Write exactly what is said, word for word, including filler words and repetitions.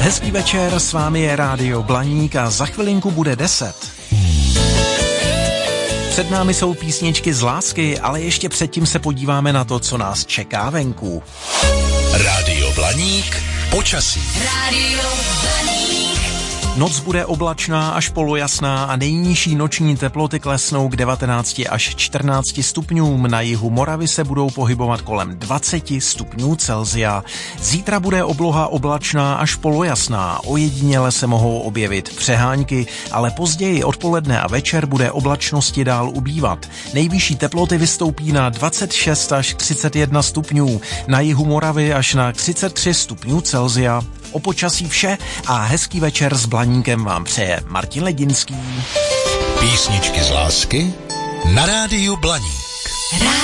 Hezký večer, s vámi je Rádio Blaník a za chvilinku bude deset. Před námi jsou písničky z lásky, ale ještě předtím se podíváme na to, co nás čeká venku. Rádio Blaník, počasí. Rádio Blaník. Noc bude oblačná až polojasná a nejnižší noční teploty klesnou k devatenácti až čtrnácti stupňům. Na jihu Moravy se budou pohybovat kolem dvaceti stupňů Celsia. Zítra bude obloha oblačná až polojasná. Ojediněle se mohou objevit přehánky, ale později odpoledne a večer bude oblačnosti dál ubývat. Nejvyšší teploty vystoupí na dvacet šest až třicet jedna stupňů. Na jihu Moravy až na třicet tři stupňů Celsia. O počasí vše a hezký večer s Blaníkem vám přeje Martin Ledinský. Písničky z lásky na Rádiu Blaník.